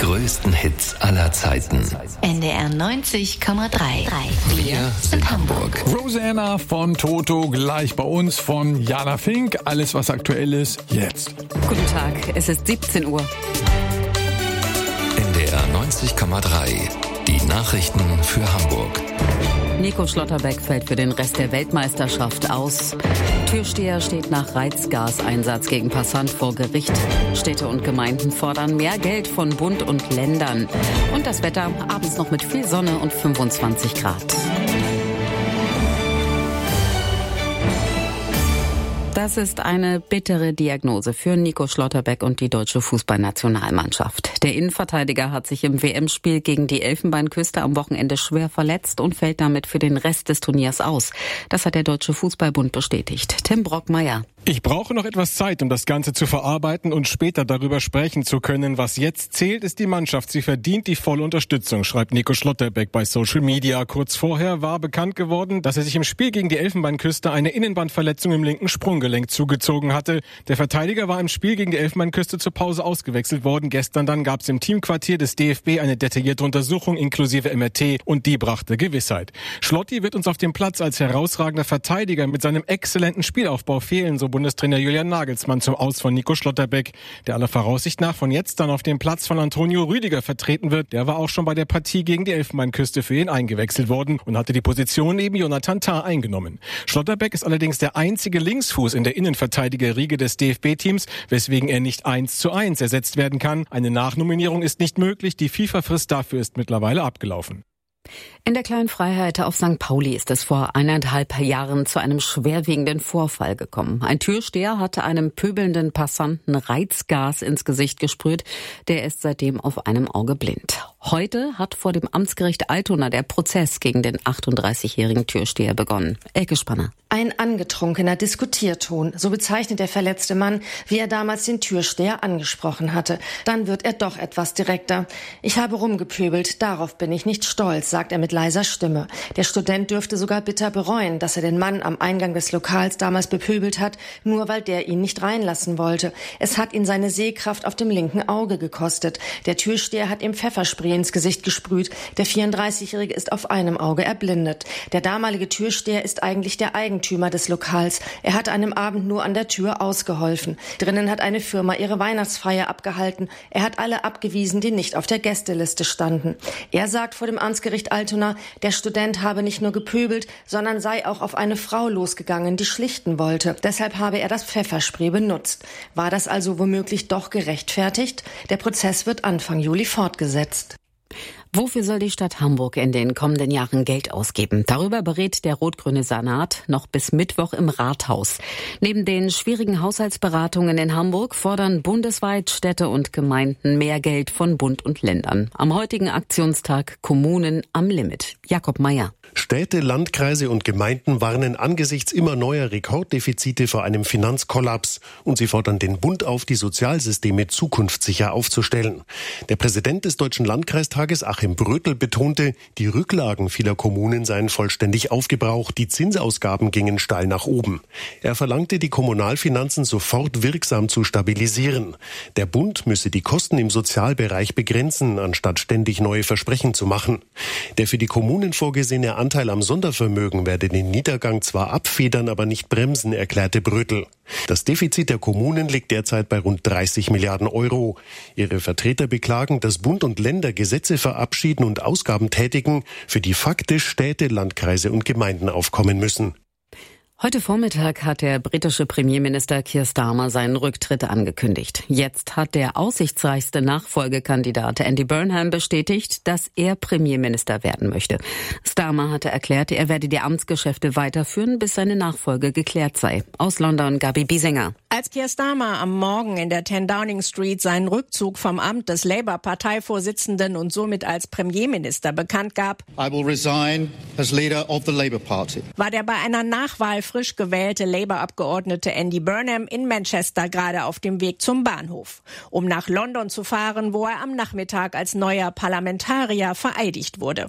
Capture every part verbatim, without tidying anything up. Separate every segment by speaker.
Speaker 1: größten Hits aller Zeiten.
Speaker 2: N D R neunzig Komma drei.
Speaker 1: Wir sind Hamburg.
Speaker 3: Rosanna von Toto, gleich bei uns von Jana Fink. Alles, was aktuell ist, jetzt.
Speaker 4: Guten Tag, es ist siebzehn Uhr.
Speaker 1: N D R neunzig Komma drei. Die Nachrichten für Hamburg.
Speaker 4: Nico Schlotterbeck fällt für den Rest der Weltmeisterschaft aus. Türsteher steht nach Reizgaseinsatz gegen Passant vor Gericht. Städte und Gemeinden fordern mehr Geld von Bund und Ländern. Und das Wetter abends noch mit viel Sonne und fünfundzwanzig Grad. Das ist eine bittere Diagnose für Nico Schlotterbeck und die deutsche Fußballnationalmannschaft. Der Innenverteidiger hat sich im W M-Spiel gegen die Elfenbeinküste am Wochenende schwer verletzt und fällt damit für den Rest des Turniers aus. Das hat der Deutsche Fußballbund bestätigt. Tim Brockmeier.
Speaker 5: Ich brauche noch etwas Zeit, um das Ganze zu verarbeiten und später darüber sprechen zu können. Was jetzt zählt, ist die Mannschaft. Sie verdient die volle Unterstützung, schreibt Nico Schlotterbeck bei Social Media. Kurz vorher war bekannt geworden, dass er sich im Spiel gegen die Elfenbeinküste eine Innenbandverletzung im linken Sprunggelenk zugezogen hatte. Der Verteidiger war im Spiel gegen die Elfenbeinküste zur Pause ausgewechselt worden. Gestern dann gab es im Teamquartier des D F B eine detaillierte Untersuchung inklusive M R T und die brachte Gewissheit. Schlotti wird uns auf dem Platz als herausragender Verteidiger mit seinem exzellenten Spielaufbau fehlen, so Bundestrainer Julian Nagelsmann zum Aus von Nico Schlotterbeck, der aller Voraussicht nach von jetzt dann auf dem Platz von Antonio Rüdiger vertreten wird. Der war auch schon bei der Partie gegen die Elfenbeinküste für ihn eingewechselt worden und hatte die Position neben Jonathan Tah eingenommen. Schlotterbeck ist allerdings der einzige Linksfuß in der Innenverteidigerriege des D F B-Teams, weswegen er nicht eins zu eins ersetzt werden kann. Eine Nachnominierung ist nicht möglich, die FIFA-Frist dafür ist mittlerweile abgelaufen.
Speaker 4: In der Kleinen Freiheit auf Sankt Pauli ist es vor eineinhalb Jahren zu einem schwerwiegenden Vorfall gekommen. Ein Türsteher hatte einem pöbelnden Passanten Reizgas ins Gesicht gesprüht. Der ist seitdem auf einem Auge blind. Heute hat vor dem Amtsgericht Altona der Prozess gegen den achtunddreißigjährigen Türsteher begonnen. Elke Spanner.
Speaker 6: Ein angetrunkener Diskutierton, so bezeichnet der verletzte Mann, wie er damals den Türsteher angesprochen hatte. Dann wird er doch etwas direkter. Ich habe rumgepöbelt, darauf bin ich nicht stolz, sagt er mit leiser Stimme. Der Student dürfte sogar bitter bereuen, dass er den Mann am Eingang des Lokals damals bepöbelt hat, nur weil der ihn nicht reinlassen wollte. Es hat ihn seine Sehkraft auf dem linken Auge gekostet. Der Türsteher hat ihm Pfefferspray ins Gesicht gesprüht. Der vierunddreißigjährige ist auf einem Auge erblindet. Der damalige Türsteher ist eigentlich der Eigentümer des Lokals. Er hat an dem Abend nur an der Tür ausgeholfen. Drinnen hat eine Firma ihre Weihnachtsfeier abgehalten. Er hat alle abgewiesen, die nicht auf der Gästeliste standen. Er sagt vor dem Amtsgericht Altona, der Student habe nicht nur gepöbelt, sondern sei auch auf eine Frau losgegangen, die schlichten wollte. Deshalb habe er das Pfefferspray benutzt. War das also womöglich doch gerechtfertigt? Der Prozess wird Anfang Juli fortgesetzt.
Speaker 4: Wofür soll die Stadt Hamburg in den kommenden Jahren Geld ausgeben? Darüber berät der rot-grüne Senat noch bis Mittwoch im Rathaus. Neben den schwierigen Haushaltsberatungen in Hamburg fordern bundesweit Städte und Gemeinden mehr Geld von Bund und Ländern. Am heutigen Aktionstag Kommunen am Limit. Jakob Mayer.
Speaker 7: Städte, Landkreise und Gemeinden warnen angesichts immer neuer Rekorddefizite vor einem Finanzkollaps und sie fordern den Bund auf, die Sozialsysteme zukunftssicher aufzustellen. Der Präsident des Deutschen Landkreistages, Achim Brötel, betonte, die Rücklagen vieler Kommunen seien vollständig aufgebraucht, die Zinsausgaben gingen steil nach oben. Er verlangte, die Kommunalfinanzen sofort wirksam zu stabilisieren. Der Bund müsse die Kosten im Sozialbereich begrenzen, anstatt ständig neue Versprechen zu machen. Der für die Kommunen vorgesehene Anteil am Sondervermögen werde den Niedergang zwar abfedern, aber nicht bremsen, erklärte Brötel. Das Defizit der Kommunen liegt derzeit bei rund dreißig Milliarden Euro. Ihre Vertreter beklagen, dass Bund und Länder Gesetze verabschieden und Ausgaben tätigen, für die faktisch Städte, Landkreise und Gemeinden aufkommen müssen.
Speaker 4: Heute Vormittag hat der britische Premierminister Keir Starmer seinen Rücktritt angekündigt. Jetzt hat der aussichtsreichste Nachfolgekandidat Andy Burnham bestätigt, dass er Premierminister werden möchte. Starmer hatte erklärt, er werde die Amtsgeschäfte weiterführen, bis seine Nachfolge geklärt sei. Aus London, Gabi Biesinger.
Speaker 8: Als Keir Starmer am Morgen in der zehn Downing Street seinen Rückzug vom Amt des Labour-Parteivorsitzenden und somit als Premierminister bekannt gab,
Speaker 9: I will resign as leader of the Labour Party,
Speaker 8: war der bei einer Nachwahl frisch gewählte Labour-Abgeordnete Andy Burnham in Manchester gerade auf dem Weg zum Bahnhof, um nach London zu fahren, wo er am Nachmittag als neuer Parlamentarier vereidigt wurde.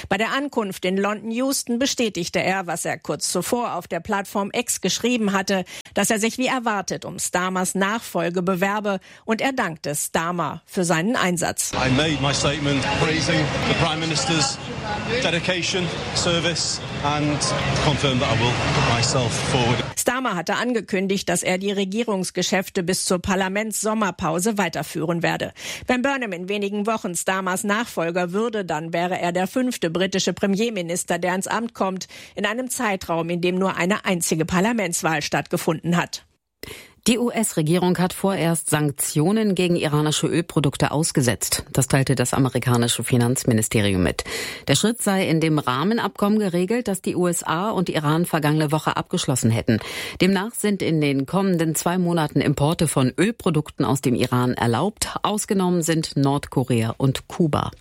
Speaker 8: Bei der Ankunft in London Euston bestätigte er, was er kurz zuvor auf der Plattform X geschrieben hatte, dass er sich wie erwartet um Starmers Nachfolge bewerbe, und er dankte Starmer für seinen Einsatz.
Speaker 10: I made my statement praising the Prime Minister's dedication, service and confirmed that I will put myself forward.
Speaker 8: Starmer hatte angekündigt, dass er die Regierungsgeschäfte bis zur Parlaments-Sommerpause weiterführen werde. Wenn Burnham in wenigen Wochen Starmers Nachfolger würde, dann wäre er der fünfte britische Premierminister, der ins Amt kommt, in einem Zeitraum, in dem nur eine einzige Parlamentswahl stattgefunden hat.
Speaker 4: Die U S-Regierung hat vorerst Sanktionen gegen iranische Ölprodukte ausgesetzt. Das teilte das amerikanische Finanzministerium mit. Der Schritt sei in dem Rahmenabkommen geregelt, das die U S A und Iran vergangene Woche abgeschlossen hätten. Demnach sind in den kommenden zwei Monaten Importe von Ölprodukten aus dem Iran erlaubt. Ausgenommen sind Nordkorea und Kuba.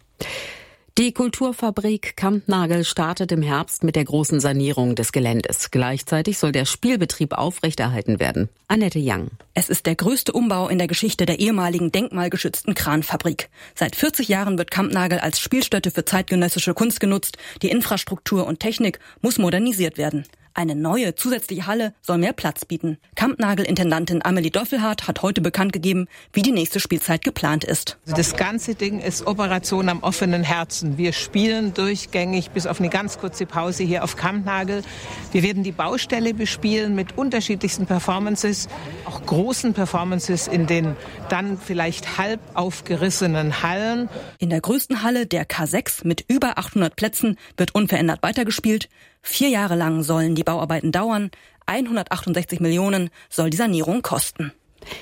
Speaker 4: Die Kulturfabrik Kampnagel startet im Herbst mit der großen Sanierung des Geländes. Gleichzeitig soll der Spielbetrieb aufrechterhalten werden. Annette Young.
Speaker 11: Es ist der größte Umbau in der Geschichte der ehemaligen denkmalgeschützten Kranfabrik. Seit vierzig Jahren wird Kampnagel als Spielstätte für zeitgenössische Kunst genutzt. Die Infrastruktur und Technik muss modernisiert werden. Eine neue zusätzliche Halle soll mehr Platz bieten. Kampnagel-Intendantin Amelie Doffelhardt hat heute bekannt gegeben, wie die nächste Spielzeit geplant ist.
Speaker 12: Das ganze Ding ist Operation am offenen Herzen. Wir spielen durchgängig bis auf eine ganz kurze Pause hier auf Kampnagel. Wir werden die Baustelle bespielen mit unterschiedlichsten Performances, auch großen Performances in den dann vielleicht halb aufgerissenen Hallen.
Speaker 11: In der größten Halle, der K sechs, mit über achthundert Plätzen, wird unverändert weitergespielt. Vier Jahre lang sollen die Bauarbeiten dauern. hundertachtundsechzig Millionen soll die Sanierung kosten.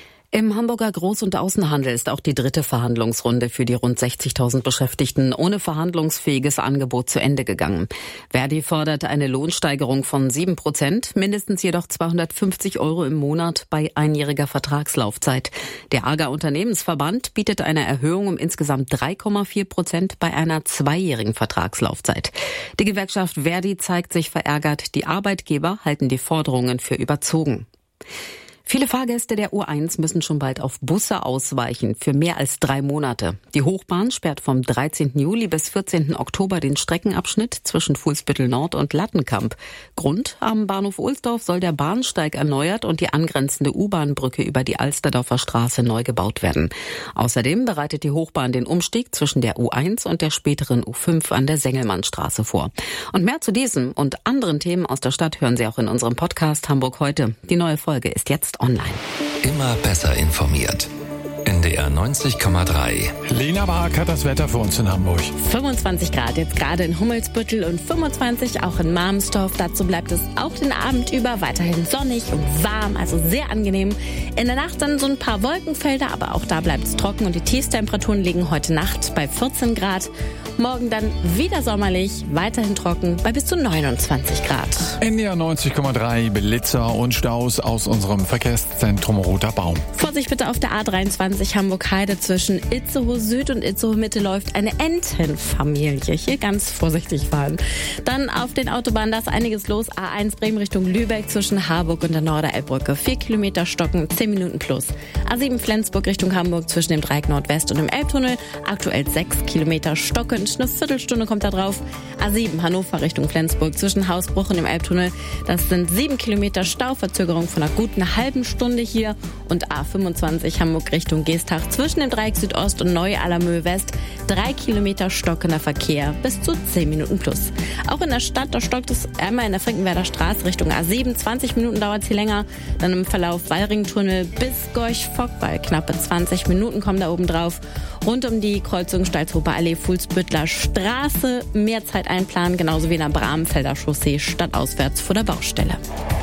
Speaker 4: Im Hamburger Groß- und Außenhandel ist auch die dritte Verhandlungsrunde für die rund sechzigtausend Beschäftigten ohne verhandlungsfähiges Angebot zu Ende gegangen. Verdi fordert eine Lohnsteigerung von sieben Prozent, mindestens jedoch zweihundertfünfzig Euro im Monat bei einjähriger Vertragslaufzeit. Der A G A Unternehmensverband bietet eine Erhöhung um insgesamt drei Komma vier Prozent bei einer zweijährigen Vertragslaufzeit. Die Gewerkschaft Verdi zeigt sich verärgert, die Arbeitgeber halten die Forderungen für überzogen. Viele Fahrgäste der U eins müssen schon bald auf Busse ausweichen, für mehr als drei Monate. Die Hochbahn sperrt vom dreizehnten Juli bis vierzehnten Oktober den Streckenabschnitt zwischen Fuhlsbüttel Nord und Lattenkamp. Grund: am Bahnhof Ohlsdorf soll der Bahnsteig erneuert und die angrenzende U-Bahn-Brücke über die Alsterdorfer Straße neu gebaut werden. Außerdem bereitet die Hochbahn den Umstieg zwischen der U eins und der späteren U fünf an der Sengelmannstraße vor. Und mehr zu diesem und anderen Themen aus der Stadt hören Sie auch in unserem Podcast Hamburg heute. Die neue Folge ist jetzt online.
Speaker 1: Immer besser informiert. N D R neunzig Komma drei.
Speaker 3: Lena Bark hat das Wetter für uns in Hamburg.
Speaker 13: fünfundzwanzig Grad jetzt gerade in Hummelsbüttel und fünfundzwanzig auch in Marmstorf. Dazu bleibt es auch den Abend über weiterhin sonnig und warm, also sehr angenehm. In der Nacht dann so ein paar Wolkenfelder, aber auch da bleibt es trocken und die Tiefstemperaturen liegen heute Nacht bei vierzehn Grad. Morgen dann wieder sommerlich, weiterhin trocken bei bis zu neunundzwanzig Grad.
Speaker 3: N D R neunzig Komma drei, Blitzer und Staus aus unserem Verkehrszentrum Roter Baum.
Speaker 13: Vorsicht bitte auf der A dreiundzwanzig Hamburg-Heide zwischen Itzehoe Süd und Itzehoe Mitte läuft eine Entenfamilie. Hier ganz vorsichtig fahren. Dann auf den Autobahnen, da ist einiges los. A eins Bremen Richtung Lübeck zwischen Harburg und der Norderelbbrücke. Vier Kilometer stocken, zehn Minuten plus. A sieben Flensburg Richtung Hamburg zwischen dem Dreieck Nordwest und dem Elbtunnel. Aktuell sechs Kilometer stockend. Eine Viertelstunde kommt da drauf. A sieben Hannover Richtung Flensburg zwischen Hausbruch und dem Elbtunnel. Das sind sieben Kilometer Stauverzögerung von einer guten halben Stunde hier. Und A fünfundzwanzig Hamburg Richtung Geestach zwischen dem Dreieck Südost und Neu-Alamöhe West. Drei Kilometer stockender Verkehr bis zu zehn Minuten plus. Auch in der Stadt, da stockt es einmal in der Finkenwerder Straße Richtung A sieben. zwanzig Minuten dauert es hier länger. Dann im Verlauf Wallringtunnel bis Gorch-Fockball. Knappe zwanzig Minuten kommen da oben drauf. Rund um die Kreuzung Stalzhofer Allee, Fuhlsbüttler Straße mehr Zeit einplanen, genauso wie in der Bramfelder Chaussee stadtauswärts vor der Baustelle.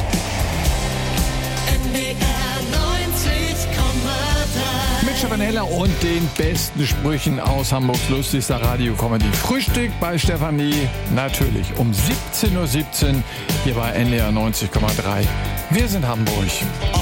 Speaker 3: Mit Stefanella und den besten Sprüchen aus Hamburgs lustigster Radio-Comedy. Frühstück bei Stefanie, natürlich um siebzehn Uhr siebzehn hier bei N D R neunzig Komma drei. Wir sind Hamburg.